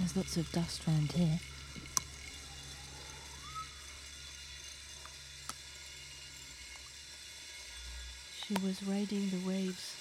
There's lots of dust around here. She was riding the waves